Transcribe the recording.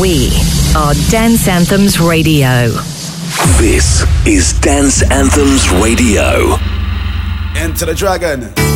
We are Dance Anthems Radio. This is Dance Anthems Radio. Enter the Dragon.